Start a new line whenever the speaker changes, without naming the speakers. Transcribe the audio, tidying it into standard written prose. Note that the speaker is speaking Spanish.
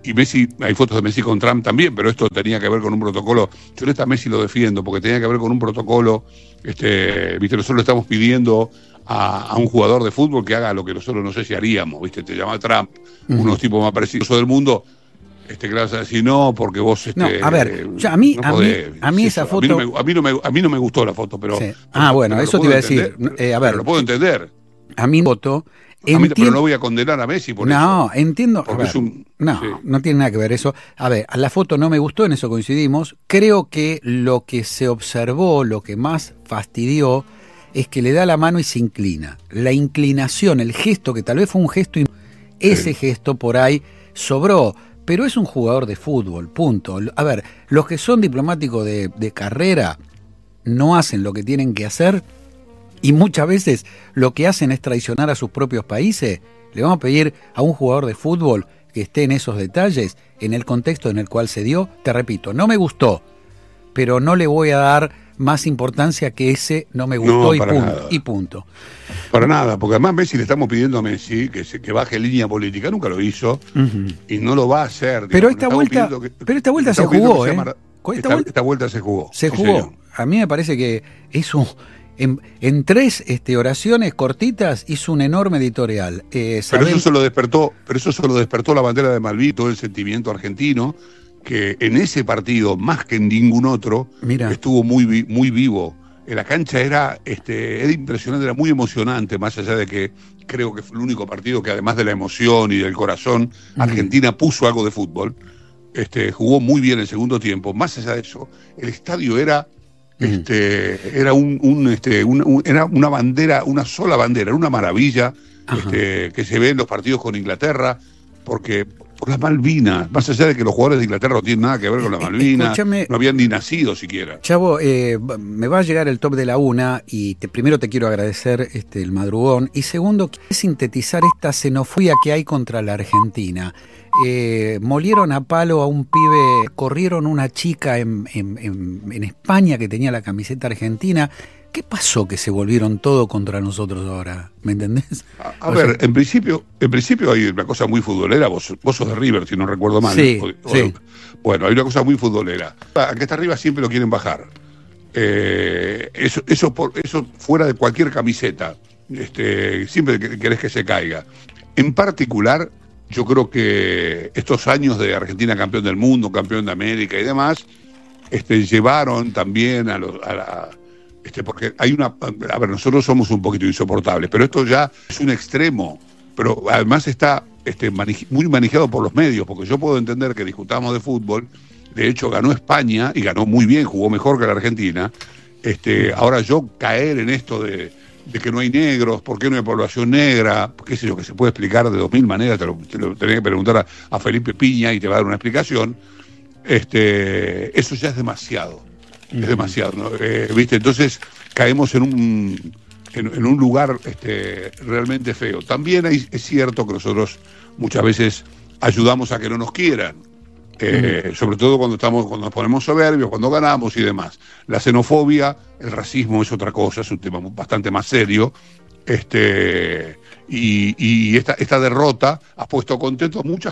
y Messi, hay fotos de Messi con Trump también, pero esto tenía que ver con un protocolo. Yo a Messi lo defiendo, porque tenía que ver con un protocolo, viste, nosotros le estamos pidiendo a un jugador de fútbol que haga lo que nosotros no sé si haríamos, viste, te llama Trump, unos tipos más parecidos del mundo, que le vas a decir no, porque vos,
no, a ver, a mí esa foto...
A mí no me gustó la foto, pero...
Sí. Bueno, eso te iba a decir, a ver...
Pero lo puedo entender.
A mí foto...
Pero no voy a condenar a Messi por eso.
No, entiendo.
Porque
ver, no tiene nada que ver eso. A ver, la foto no me gustó, en eso coincidimos. Creo que lo que se observó, lo que más fastidió, es que le da la mano y se inclina. La inclinación, el gesto, que tal vez fue un gesto, ese gesto por ahí sobró. Pero es un jugador de fútbol, punto. A ver, los que son diplomáticos de carrera no hacen lo que tienen que hacer. Y muchas veces lo que hacen es traicionar a sus propios países. Le vamos a pedir a un jugador de fútbol que esté en esos detalles, en el contexto en el cual se dio. Te repito, no me gustó, pero no le voy a dar más importancia que ese no me gustó y punto.
Para nada, porque además Messi le estamos pidiendo a Messi que baje línea política, nunca lo hizo, y no lo va a hacer.
Pero esta vuelta se jugó,
Esta vuelta se jugó.
Se jugó. Señor. A mí me parece que es un... En 3 oraciones cortitas hizo un enorme editorial.
Pero eso solo despertó la bandera de Malví, todo el sentimiento argentino, que en ese partido, más que en ningún otro, estuvo muy vivo. La cancha era impresionante, era muy emocionante, más allá de que creo que fue el único partido que, además de la emoción y del corazón, Argentina puso algo de fútbol. Jugó muy bien el segundo tiempo. Más allá de eso, el estadio era... era era una bandera, una sola bandera, era una maravilla que se ve en los partidos con Inglaterra, porque por las Malvinas, más allá de que los jugadores de Inglaterra no tienen nada que ver con las Malvinas, no habían ni nacido siquiera.
Chavo, me va a llegar el top de la una y primero te quiero agradecer el madrugón, y segundo, quiero sintetizar esta xenofobia que hay contra la Argentina. Molieron a palo a un pibe, corrieron una chica en España que tenía la camiseta argentina. ¿Qué pasó que se volvieron todo contra nosotros ahora? ¿Me entendés?
A ver, en principio hay una cosa muy futbolera. Vos sos de River, si no recuerdo mal.
Sí.
Bueno, hay una cosa muy futbolera. Aunque está arriba siempre lo quieren bajar. Eso fuera de cualquier camiseta. Siempre querés que se caiga. En particular... Yo creo que estos años de Argentina campeón del mundo, campeón de América y demás, llevaron también porque hay a ver, nosotros somos un poquito insoportables, pero esto ya es un extremo, pero además está muy manejado por los medios, porque yo puedo entender que discutamos de fútbol, de hecho ganó España y ganó muy bien, jugó mejor que la Argentina, ahora yo caer en esto de que no hay negros, por qué no hay población negra, qué sé yo, que se puede explicar de 2000 maneras, te lo tenés que preguntar a Felipe Piña y te va a dar una explicación, eso ya es demasiado, es demasiado, ¿no? ¿Viste? Entonces caemos en un lugar realmente feo. También es cierto que nosotros muchas veces ayudamos a que no nos quieran, sobre todo cuando nos ponemos soberbios, cuando ganamos y demás. La xenofobia, el racismo es otra cosa, es un tema bastante más serio, y esta derrota ha puesto contento a mucha